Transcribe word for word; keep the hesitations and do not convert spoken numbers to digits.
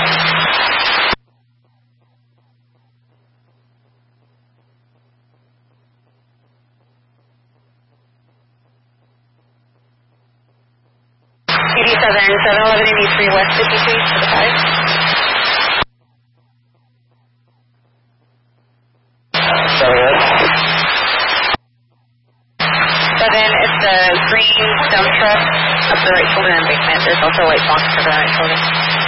C D seven, seven eleven eighty-three West fifty-three to the five. Seven, it's a green dump truck up the right shoulder embankment. There's also a white box to the right shoulder.